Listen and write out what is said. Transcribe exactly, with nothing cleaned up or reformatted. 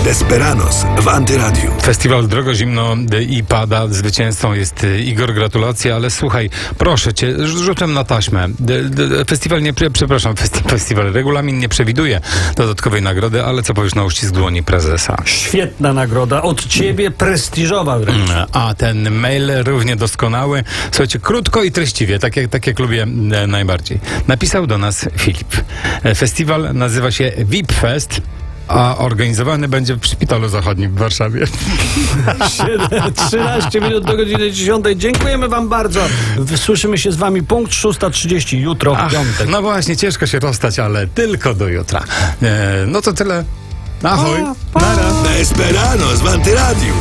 Desperados w Antyradiu. Festiwal Drogo, Zimno i Pada. Zwycięzcą jest Igor. Gratulacje, ale słuchaj, proszę cię, rzucę na taśmę. Festiwal nie, przepraszam, festiwal, regulamin nie przewiduje dodatkowej nagrody, ale co powiesz na uścisk dłoni prezesa? Świetna nagroda, od ciebie prestiżowa wręcz. A ten mail równie doskonały. Słuchajcie, krótko i treściwie, tak jak, tak jak lubię najbardziej. Napisał do nas Filip. Festiwal nazywa się V I P Fest, a organizowany będzie w Szpitalu Zachodnim w Warszawie. trzynaście minut do godziny dziesiątej. Dziękujemy wam bardzo. Słyszymy się z wami punkt szósta trzydzieści jutro w Ach, piątek. no właśnie, ciężko się rozstać, ale tylko do jutra. E, no to tyle. Ahoj. Pa, pa. Nara. Desperados w Antyradiu.